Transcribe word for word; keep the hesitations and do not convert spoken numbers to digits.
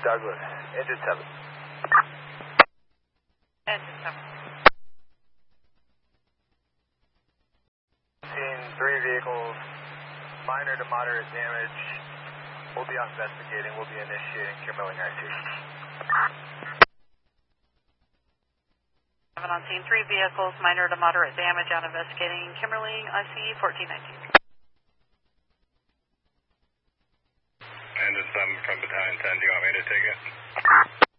Douglas, engine seven. Engine seven. Seen three vehicles, minor to moderate damage. We'll be investigating. We'll be initiating cure milling I C. Seven on scene, three vehicles, minor to moderate damage, out investigating Kimberly I C fourteen nineteen. Engine seven from battalion ten, do you want me to take it?